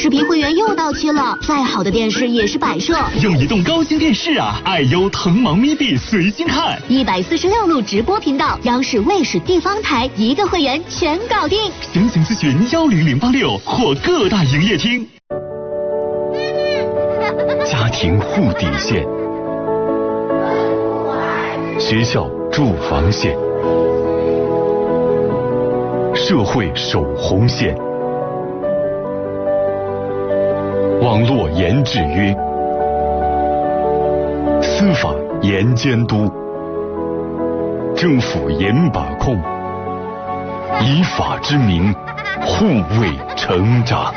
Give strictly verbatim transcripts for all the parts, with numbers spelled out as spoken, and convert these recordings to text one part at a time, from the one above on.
视频会员又到期了，再好的电视也是摆设。 用移动高清电视啊，爱优腾芒咪币随心看， 一百四十六路直播频道，央视、卫视、地方台一个会员全搞定。 详情咨询幺零零八六或各大营业厅。家庭护底线，学校驻防线，社会守红线，网络严制约，司法严监督，政府严把控，以法之名护卫成长。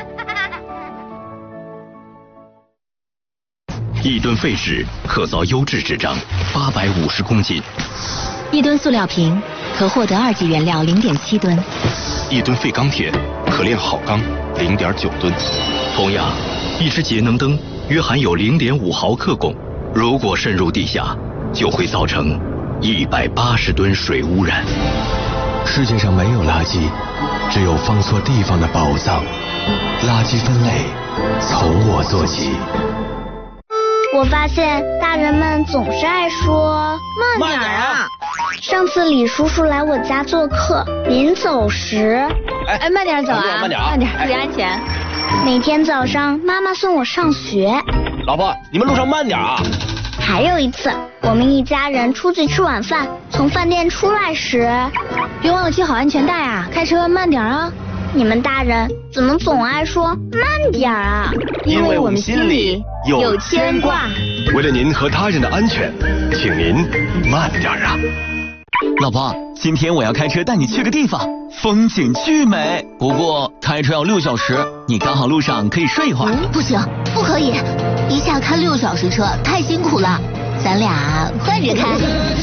一吨废纸可造优质纸张八百五十公斤， 一吨塑料瓶可获得二级原料零点七吨， 一吨废钢铁可炼好钢零点九吨。同样，一只节能灯约含有零点五毫克汞，如果渗入地下，就会造成一百八十吨水污染。 世界上没有垃圾，只有放错地方的宝藏。垃圾分类从我做起。 我发现大人们总是爱说慢点啊。 上次李叔叔来我家做客，临走时， 哎，慢点走啊， 慢点， 慢点，注意安全。 每天早上妈妈送我上学。 老婆，你们路上慢点啊。 还有一次，我们一家人出去吃晚饭，从饭店出来时， 别忘了系好安全带啊，开车慢点啊。 你们大人怎么总爱说慢点啊？ 因为我们心里有牵挂。 为了您和他人的安全，请您慢点啊。 老婆，今天我要开车带你去个地方，风景巨美，不过开车要六小时，你刚好路上可以睡一会儿。 嗯，不行，不可以，一下开六小时车太辛苦了，咱俩换着开。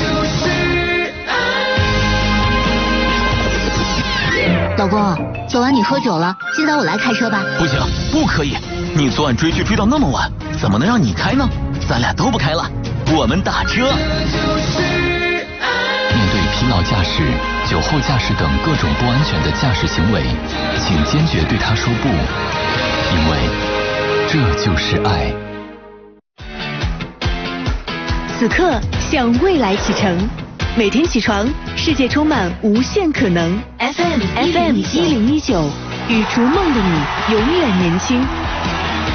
老公，昨晚你喝酒了，现在我来开车吧。 不行，不可以，你昨晚追剧追到那么晚，怎么能让你开呢？咱俩都不开了，我们打车。 面对疲劳驾驶、酒后驾驶等各种不安全的驾驶行为，请坚决对他说不，因为这就是爱。 此刻向未来启程，每天起床，世界充满无限可能。F M F M 一零一九，与逐梦的你永远年轻。